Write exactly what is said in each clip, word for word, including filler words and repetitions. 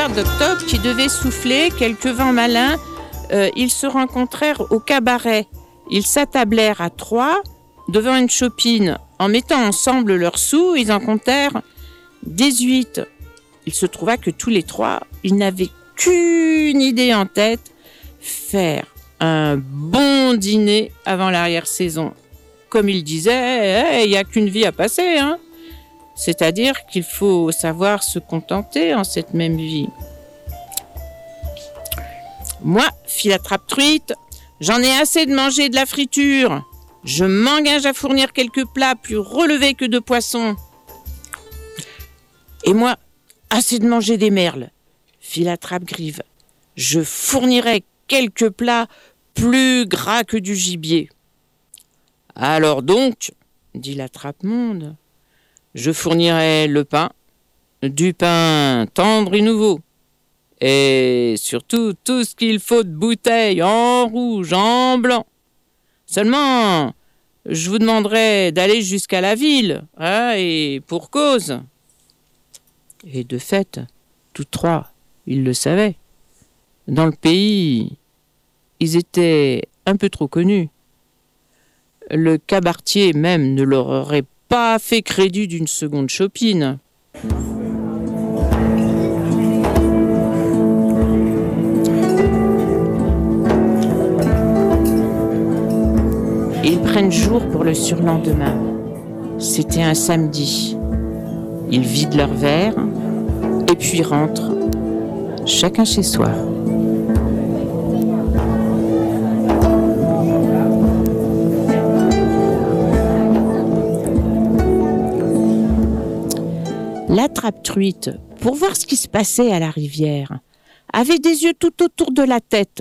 soir d'octobre qui devait souffler, quelques vents malins, euh, ils se rencontrèrent au cabaret. Ils s'attablèrent à trois devant une chopine. En mettant ensemble leurs sous, ils en comptèrent dix-huit. Il se trouva que tous les trois, ils n'avaient qu'une idée en tête, faire un bon dîner avant l'arrière-saison. Comme ils disaient, il n'y a qu'une vie à passer, hein. C'est-à-dire qu'il faut savoir se contenter en cette même vie. Moi, fit la trappe-truite, j'en ai assez de manger de la friture. Je m'engage à fournir quelques plats plus relevés que de poissons. Et moi, assez de manger des merles, fit la trappe-grive. Je fournirai quelques plats plus gras que du gibier. Alors donc, dit la trappe-monde, je fournirai le pain, du pain tendre et nouveau, et surtout tout ce qu'il faut de bouteilles en rouge, en blanc. Seulement, je vous demanderai d'aller jusqu'à la ville, hein, et pour cause. Et de fait, tous trois, ils le savaient. Dans le pays, ils étaient un peu trop connus. Le cabaretier même ne leur aurait pas fait crédit d'une seconde chopine. Ils prennent jour pour le surlendemain. C'était un samedi. Ils vident leur verre et puis rentrent, chacun chez soi. La trappe-truite, pour voir ce qui se passait à la rivière, avait des yeux tout autour de la tête.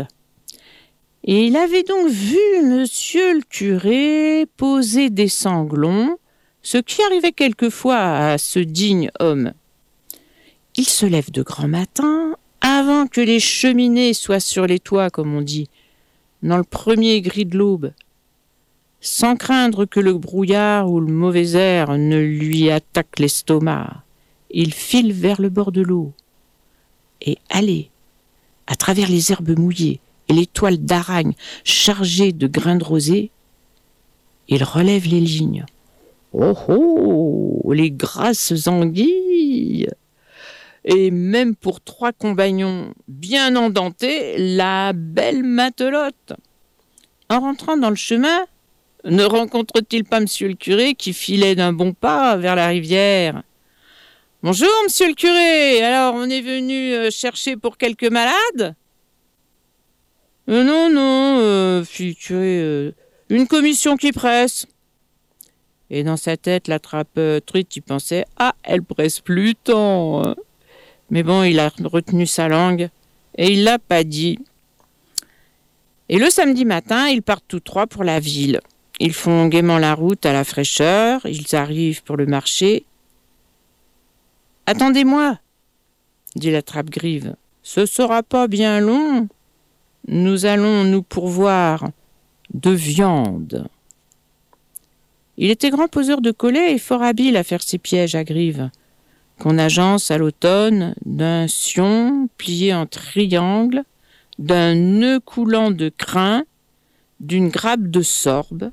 Et il avait donc vu monsieur le curé poser des sanglons, ce qui arrivait quelquefois à ce digne homme. Il se lève de grand matin, avant que les cheminées soient sur les toits, comme on dit, dans le premier gris de l'aube, sans craindre que le brouillard ou le mauvais air ne lui attaque l'estomac. Il file vers le bord de l'eau. Et allez, à travers les herbes mouillées et les toiles d'aragne chargées de grains de rosée, il relève les lignes. Oh oh, les grasses anguilles! Et même pour trois compagnons bien endentés, la belle matelote. En rentrant dans le chemin, ne rencontre-t-il pas monsieur le curé qui filait d'un bon pas vers la rivière? « Bonjour, monsieur le curé, alors on est venu chercher pour quelques malades ?»« euh, Non, non, euh, fit le curé, euh, une commission qui presse. » Et dans sa tête, la trappe-truite y pensait « Ah, elle presse plus tant !» Mais bon, il a retenu sa langue et il l'a pas dit. Et le samedi matin, ils partent tous trois pour la ville. Ils font gaiement la route à la fraîcheur, ils arrivent pour le marché. « Attendez-moi, dit la trappe-grive, ce sera pas bien long. Nous allons nous pourvoir de viande. » Il était grand poseur de collets et fort habile à faire ses pièges à grive, qu'on agence à l'automne d'un sion plié en triangle, d'un nœud coulant de crin, d'une grappe de sorbe.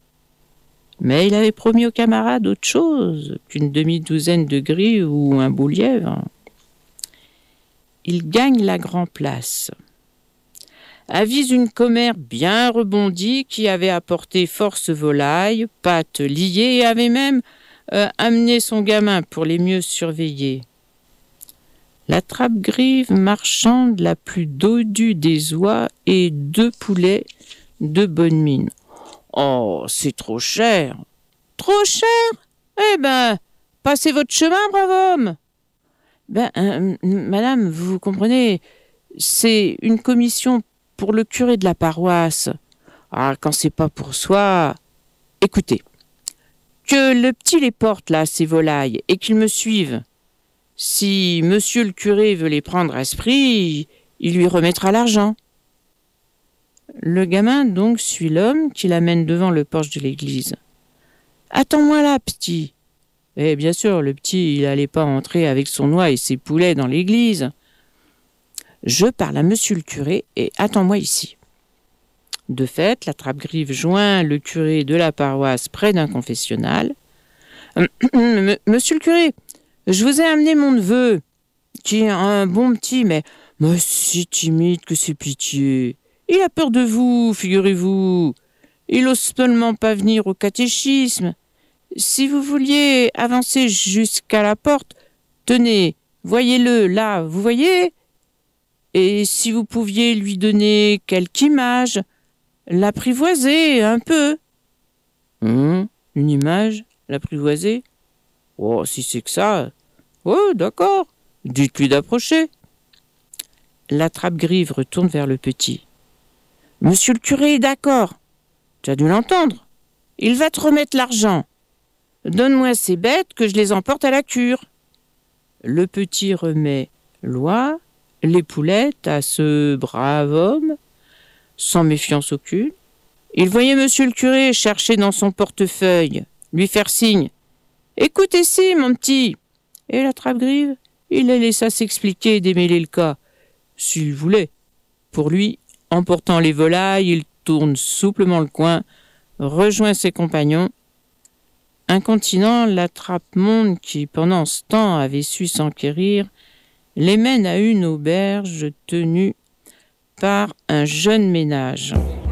Mais il avait promis aux camarades autre chose qu'une demi-douzaine de grilles ou un beau lièvre. Il gagne la Grand Place. Avise une commère bien rebondie qui avait apporté force volailles, pattes liées et avait même euh, amené son gamin pour les mieux surveiller. La trappe-grive marchande la plus dodue des oies et deux poulets de bonne mine. Oh, c'est trop cher. Trop cher? Eh ben, passez votre chemin, brave homme. Ben, euh, madame, vous comprenez, c'est une commission pour le curé de la paroisse. Ah, quand c'est pas pour soi... Écoutez, que le petit les porte là, ces volailles, et qu'il me suive. Si monsieur le curé veut les prendre à ce prix, il lui remettra l'argent. Le gamin donc suit l'homme qui l'amène devant le porche de l'église. « Attends-moi là, petit !» Et bien sûr, le petit, il n'allait pas entrer avec son oie et ses poulets dans l'église. Je parle à monsieur le curé et attends-moi ici. » De fait, la trappe-grive joint le curé de la paroisse près d'un confessionnal. « Monsieur le curé, je vous ai amené mon neveu, qui est un bon petit, mais, mais si timide que c'est pitié. Il a peur de vous, figurez-vous. Il ose seulement pas venir au catéchisme. Si vous vouliez avancer jusqu'à la porte, tenez, voyez-le, là, vous voyez? Et si vous pouviez lui donner quelque image, l'apprivoiser un peu. » Hum, une image, l'apprivoiser? Oh, si c'est que ça. Oh, d'accord. Dites-lui d'approcher. La trappe-grive retourne vers le petit. « Monsieur le curé est d'accord. Tu as dû l'entendre. Il va te remettre l'argent. Donne-moi ces bêtes que je les emporte à la cure. » Le petit remet l'oie, les poulettes à ce brave homme, sans méfiance aucune. Il voyait monsieur le curé chercher dans son portefeuille, lui faire signe. « Écoute ici, mon petit !» Et la trappe-grive, il les laissa s'expliquer et démêler le cas, s'il voulait. Pour lui, emportant les volailles, il tourne souplement le coin, rejoint ses compagnons. Incontinent, la trappe-monde, qui pendant ce temps avait su s'enquérir, les mène à une auberge tenue par un jeune ménage.